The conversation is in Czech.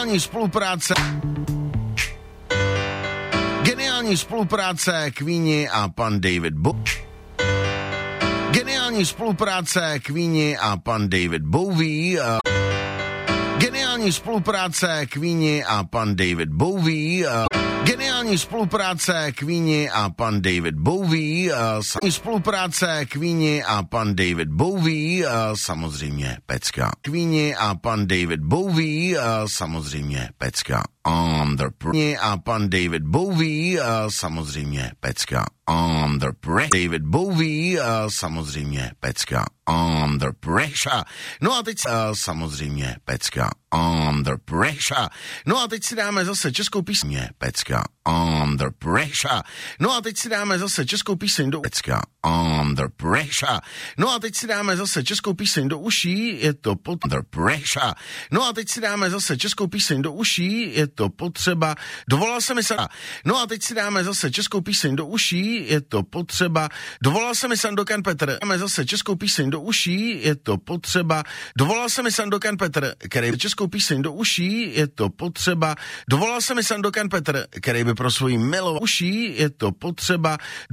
Geniální spolupráce Queeni a pan David Bowie. Geniální spolupráce Queeni a pan David Bowie. Geniální spolupráce Queeni a pan David Bowie. Geniální spolupráce Queeni a pan David Bowie. Spolupráce Queeni a pan David Bowie. Samozřejmě pecka. Queeni a pan David Bowie. Samozřejmě pecka. On the a pan David Bowie. Samozřejmě pecka. On the David Bowie. Samozřejmě pecka. On the pressure. No a teď samozřejmě pecka. On the pressure. No a teď si dáme zase českou píseň. Pecka. On the pressure. No a teď si dáme zase českou píseň do pecka. On the pressure. No a teď si dáme zase českou píseň do uší. Je to pod the pressure. No a teď si dáme zase českou píseň do uší. Je to potřeba. Dovolal se mi No a teď si dáme zase českou píseň do uší. Je to potřeba. Dovolal se mi Sandokan Petr. Dáme zase českou píseň do uší. Je to potřeba. Dovolal se mi Sandokan Petr, který českou píseň do uší. Je to potřeba. Dovolal se mi Sandokan Petr, který by pro svoji milou uší. Je to potřeba.